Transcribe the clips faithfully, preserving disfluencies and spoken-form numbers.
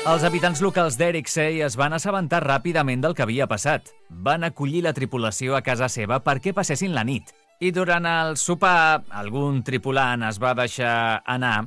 Els habitants locals d'Eriksey es van assabentar ràpidament del que havia passat. Van acollir la tripulació a casa seva perquè passessin la nit. I durant el sopar, algun tripulant es va deixar anar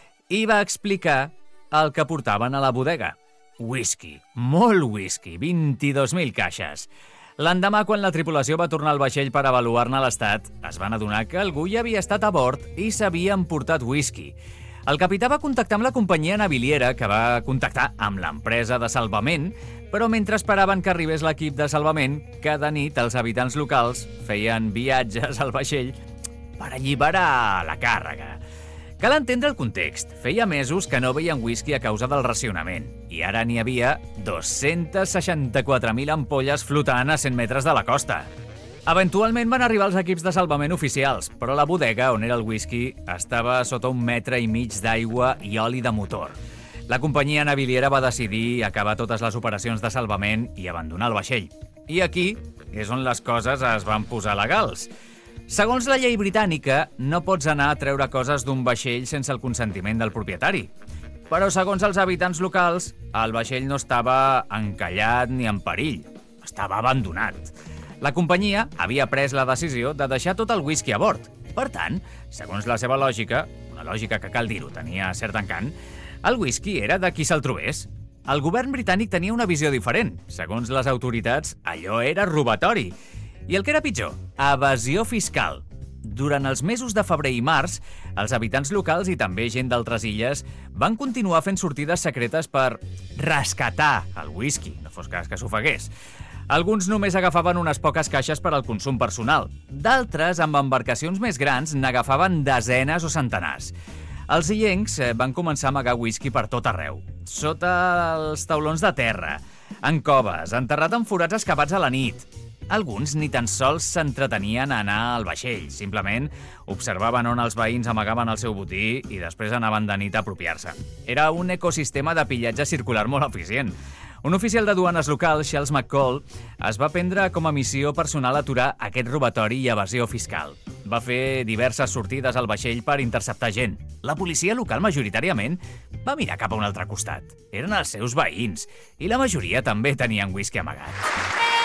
i va explicar el que portaven a la bodega. Whisky, molt whisky, vint-i-dos mil caixes. L'endemà, quan la tripulació va tornar al vaixell per avaluar-ne l'estat, es van adonar que algú hi havia estat a bord i s'havia emportat whisky. El capità va contactar amb la companyia naviliera, que va contactar amb l'empresa de salvament, però mentre esperaven que arribés l'equip de salvament, cada nit els habitants locals feien viatges al vaixell per alliberar la càrrega. Cal entendre el context. Feia mesos que no veien whisky a causa del racionament, i ara n'hi havia dos-centes seixanta-quatre mil ampolles flotant a cent metres de la costa. Eventualment van arribar els equips de salvament oficials, però la bodega on era el whisky estava sota un metre i mig d'aigua i oli de motor. La companyia naviliera va decidir acabar totes les operacions de salvament i abandonar el vaixell. I aquí és on les coses es van posar legals. Segons la llei britànica, no pots anar a treure coses d'un vaixell sense el consentiment del propietari. Però segons els habitants locals, el vaixell no estava encallat ni en perill. Estava abandonat. La companyia havia pres la decisió de deixar tot el whisky a bord. Per tant, segons la seva lògica, una lògica que cal dir-ho tenia cert encant, el whisky era de qui se'l trobés. El govern britànic tenia una visió diferent. Segons les autoritats, allò era robatori. I el que era pitjor, evasió fiscal. Durant els mesos de febrer i març, els habitants locals i també gent d'altres illes van continuar fent sortides secretes per rescatar el whisky, no fos cas que s'ofegués. Alguns només agafaven unes poques caixes per al consum personal. D'altres, amb embarcacions més grans, n'agafaven desenes o centenars. Els illencs van començar a amagar whisky per tot arreu. Sota els taulons de terra, en coves, enterrat en forats excavats a la nit. Alguns ni tan sols s'entretenien a anar al vaixell, simplement observaven on els veïns amagaven el seu botí i després anaven de nit a apropiar-se. Era un ecosistema de pillatge circular molt eficient. Un oficial de duanes local, Charles McCall, es va prendre com a missió personal aturar aquest robatori i evasió fiscal. Va fer diverses sortides al vaixell per interceptar gent. La policia local, majoritàriament, va mirar cap a un altre costat. Eren els seus veïns, i la majoria també tenien whisky amagat.